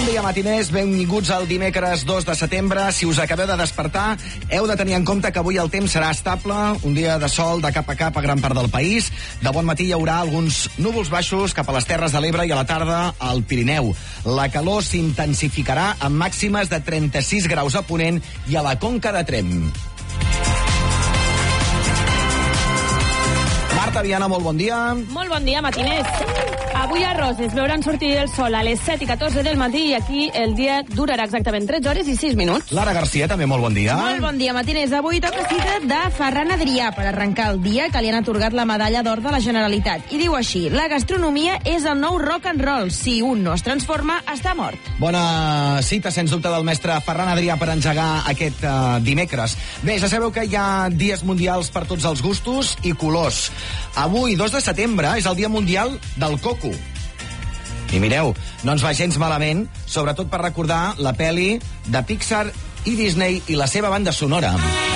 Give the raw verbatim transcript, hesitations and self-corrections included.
dia, matiners. Benvinguts al dimecres dos de setembre. Si us acabeu de despertar, heu de tenir en compte que avui el temps serà estable, un dia de sol de cap a cap a gran part del país. De bon matí hi haurà alguns núvols baixos cap a les Terres de l'Ebre i a la tarda al Pirineu. La calor s'intensificarà amb màximes de trenta-sis graus a Ponent i a la Conca de Tremp. Marta Viana, molt bon dia. Molt bon dia, matiners. Avui a Roses veuran sortir el sol a les set i catorze del matí i aquí el dia durarà exactament tretze hores i sis minuts. Lara Garcia, també molt bon dia. Molt bon dia, matiners. Avui toca cita de Ferran Adrià per arrencar el dia, que li han atorgat la medalla d'or de la Generalitat. I diu així: la gastronomia és el nou rock and roll. Si un no es transforma, està mort. Bona cita, sens dubte, del mestre Ferran Adrià per engegar aquest uh, dimecres. Bé, ja sabeu que hi ha dies mundials per tots els gustos i colors. Avui, dos de setembre, és el Dia Mundial del Coco. I mireu, no ens va gens malament, sobretot per recordar la peli de Pixar i Disney i la seva banda sonora.